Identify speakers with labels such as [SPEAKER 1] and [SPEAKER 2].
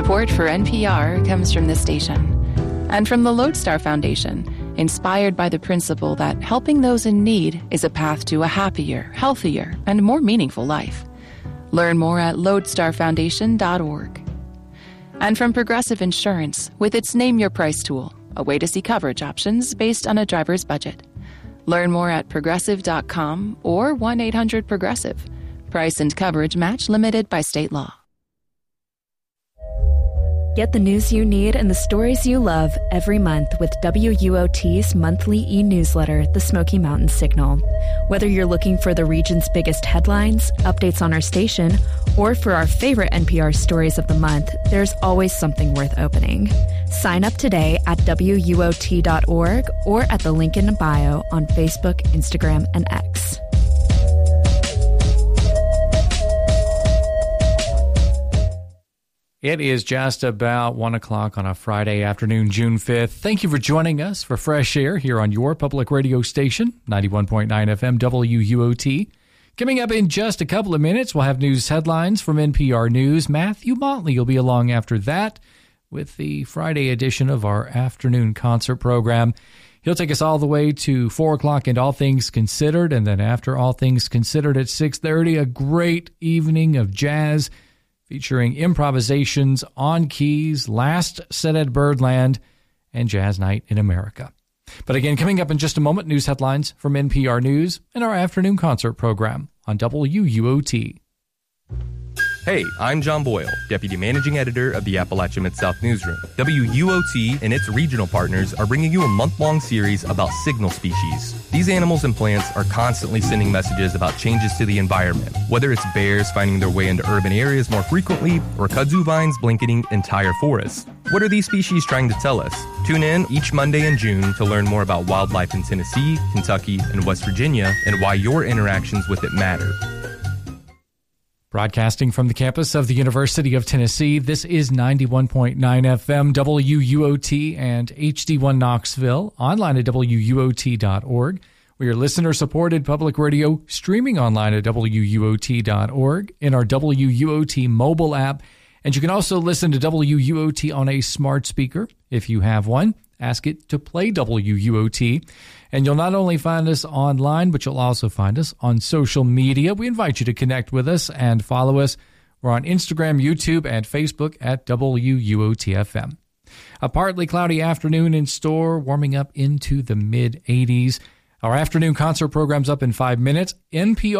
[SPEAKER 1] Support for NPR comes from this station and from the Lodestar Foundation, inspired by the principle that helping those in need is a path to a happier, healthier, and more meaningful life. Learn more at lodestarfoundation.org. And from Progressive Insurance with its Name Your Price tool, a way to see coverage options based on a driver's budget. Learn more at progressive.com or 1-800-PROGRESSIVE. Price and coverage match limited by state law.
[SPEAKER 2] Get the news you need and the stories you love every month with WUOT's monthly e-newsletter, The Smoky Mountain Signal. Whether you're looking for the region's biggest headlines, updates on our station, or for our favorite NPR stories of the month, there's always something worth opening. Sign up today at WUOT.org or at the link in the bio on Facebook, Instagram, and X.
[SPEAKER 3] It is just about 1 o'clock on a Friday afternoon, June 5th. Thank you for joining us for Fresh Air here on your public radio station, 91.9 FM WUOT. Coming up in just a couple of minutes, we'll have news headlines from NPR News. Matthew Motley will be along after that with the Friday edition of our afternoon concert program. He'll take us all the way to 4 o'clock and All Things Considered, and then after All Things Considered at 6:30, a great evening of jazz featuring improvisations on keys, Last Set at Birdland, and Jazz Night in America. But again, coming up in just a moment, news headlines from NPR News and our afternoon concert program on WUOT.
[SPEAKER 4] Hey, I'm John Boyle, Deputy Managing Editor of the Appalachia Mid-South Newsroom. WUOT and its regional partners are bringing you a month-long series about signal species. These animals and plants are constantly sending messages about changes to the environment, whether it's bears finding their way into urban areas more frequently or kudzu vines blanketing entire forests. What are these species trying to tell us? Tune in each Monday in June to learn more about wildlife in Tennessee, Kentucky, and West Virginia and why your interactions with it matter.
[SPEAKER 3] Broadcasting from the campus of the University of Tennessee, this is 91.9 FM WUOT and HD1 Knoxville, online at WUOT.org. We are listener-supported public radio, streaming online at WUOT.org, in our WUOT mobile app, and you can also listen to WUOT on a smart speaker. If you have one, ask it to play WUOT. And you'll not only find us online, but you'll also find us on social media. We invite you to connect with us and follow us. We're on Instagram, YouTube, and Facebook at WUOT-FM. A partly cloudy afternoon in store, warming up into the mid-80s. Our afternoon concert program's up in 5 minutes. NPR